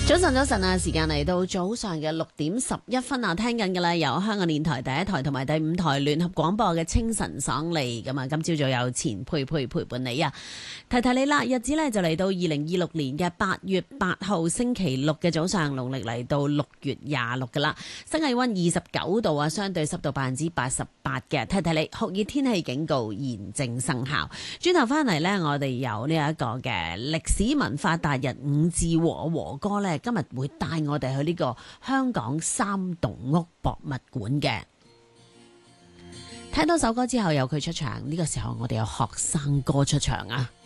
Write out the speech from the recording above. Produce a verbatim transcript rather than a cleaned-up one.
早晨，早晨啊！時間嚟到早上嘅六點十一分啊，聽緊嘅啦，有香港電台第一台同埋第五台聯合廣播嘅清晨爽利咁啊！今朝早有錢佩佩陪伴你啊！提提你啦，日子咧就嚟到二零二六年嘅八月八號星期六嘅早上，農曆嚟到六月廿六噶啦，室氣溫二十九度啊，相對濕度百分之八十八嘅。提提你，酷熱天氣警告現正生效。轉頭翻嚟呢，我哋有呢一個嘅歷史文化達人伍志和和哥呢，今日會帶我哋去呢個香港三棟屋博物館嘅。聽多首歌之後有佢出場，呢個時候我哋有學生哥出場啊！